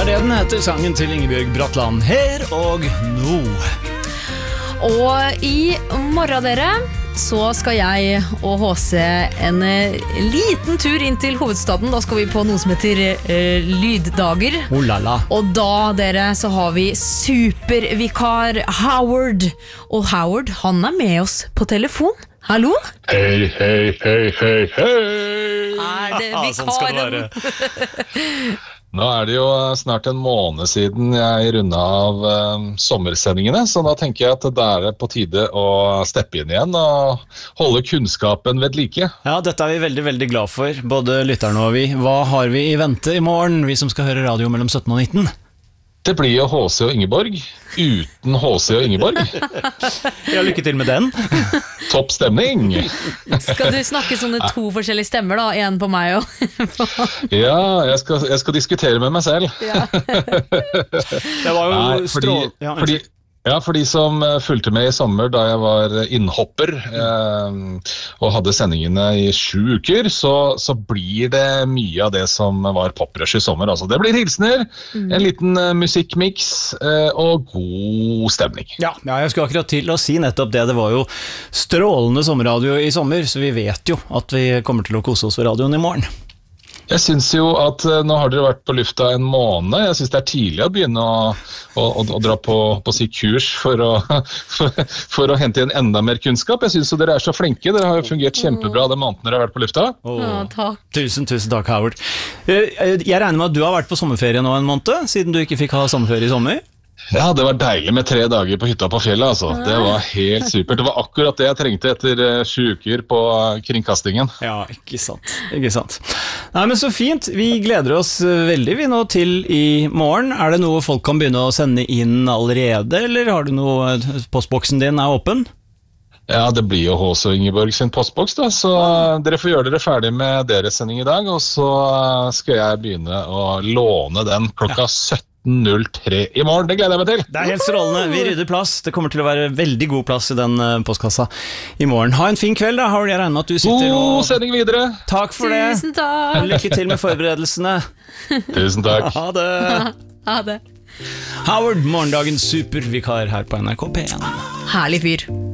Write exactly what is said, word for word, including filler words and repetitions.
Det er det den heter, sangen til Ingebjørg Bratland. Her og nå. Og i morgen, dere, så skal jeg og H C en liten tur inn til hovedstaden. Da skal vi på noe som heter uh, Lyddager. Oh la la. Og da, dere, så har vi supervikar Howard. Og Howard, han er med oss på telefon. Hallo? Hei, hei, hei, hei, hei. Er det Ja, sånn skal det vikaren? være. Nå er det jo snart en måned siden jeg rundet av um, sommersendingene, så da tenker jeg at det er på tide å steppe inn igjen og holde kunnskapen ved like. Ja, dette er vi veldig, veldig glad for, både lytterne og vi. Hva har vi i vente i morgen, vi som skal høre radio mellom sytten og nitten? Det blir jo H C og Ingeborg, uten H C og Ingeborg. Ja, lykke til med den. Topp stemning. Skal du snakke sånne to forskjellige stemmer da? En på meg og Ja, jeg skal, jeg skal diskutere med meg selv. ja. Det var jo Nei, fordi, strål... Ja, fordi, ja, for de som eh, fulgte med i sommer da jeg var innhopper eh, og hadde sendingene i sju uker, så, så blir det mye av det som var poprush i sommer. Altså, det blir hilsener, mm. en liten uh, musikkmix uh, og god stemning. Ja, ja, jeg skulle akkurat til å si nettopp det. Det var jo strålende sommerradio i sommer, så vi vet jo at vi kommer til å kose oss ved radioen i morgen. Jeg synes jo at uh, nå har dere vært på lufta en måned. Jeg synes det er tidlig å begynne å, å, å, å dra på, på si kurs for å, for, for å hente inn enda mer kunnskap. Jeg synes jo dere er så flinke. Dere har jo fungert kjempebra den måneden dere har vært på lufta. Oh. Ja, takk. Tusen, tusen takk, Howard. Jeg regner med at du har vært på sommerferie nå en måned, siden du ikke fikk ha sommerferie i sommer? Ja, det var deilig med tre dager på hytta på fjellet, altså. Det var helt supert. Det var akkurat det jeg trengte etter uh, sju uker på uh, kringkastingen. Ja, ikke sant, ikke sant. Nei, men så fint. Vi gleder oss veldig vi nå til i morgen. Er det noe folk kan begynne å sende inn allerede, eller har du noe, postboksen din er åpen? Ja, det blir jo H C og Ingeborg sin postboks da, så uh, dere får gjøre dere ferdig med deres sending i dag, og så uh, skal jeg begynne å låne den klokka sytten null tre i morgen. Det gleder jeg meg til. Det er helt strålende. Vi rydder plass. Det kommer til å være veldig god plass i den postkassa i morgen. Ha en fin kveld da, Howard. Jeg regner med at du sitter og... God sending videre. Takk for det. Tusen takk. Lykke til med forberedelsene. Tusen takk. Ha det. Ha det. Howard, morgendagens supervikar her på N R K P en. Herlig fyr.